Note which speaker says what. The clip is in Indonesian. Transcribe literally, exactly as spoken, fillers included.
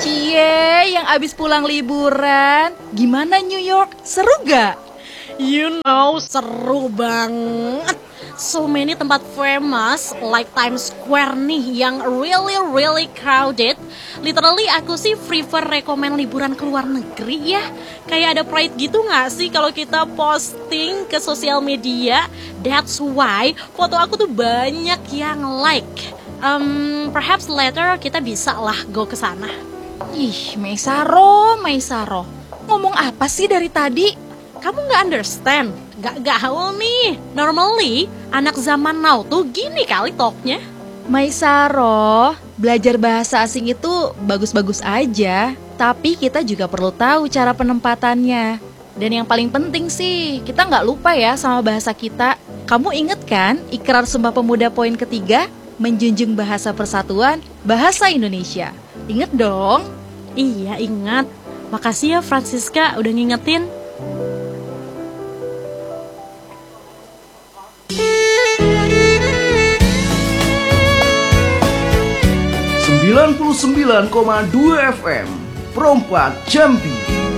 Speaker 1: Cie, yang abis pulang liburan, gimana New York? Seru gak?
Speaker 2: You know, seru banget. So many tempat famous like Times Square nih yang really really crowded. Literally aku sih prefer rekomen liburan ke luar negeri ya. Kayak ada pride gitu gak sih kalau kita posting ke sosial media. That's why foto aku tuh banyak yang like. Um, perhaps later kita bisa lah go ke sana.
Speaker 1: Ih, Maisaro, Maisaro, ngomong apa sih dari tadi?
Speaker 2: Kamu gak understand? Gak gaul nih. Normally, anak zaman now tuh gini kali talknya.
Speaker 1: Maisaro, belajar bahasa asing itu bagus-bagus aja, tapi kita juga perlu tahu cara penempatannya. Dan yang paling penting sih, kita gak lupa ya sama bahasa kita. Kamu inget kan Ikrar Sumpah Pemuda poin ketiga? Menjunjung bahasa persatuan, bahasa Indonesia. Ingat dong?
Speaker 2: Iya, ingat. Makasih ya Francisca udah ngingetin.
Speaker 3: sembilan puluh sembilan koma dua F M Perompak Jambi.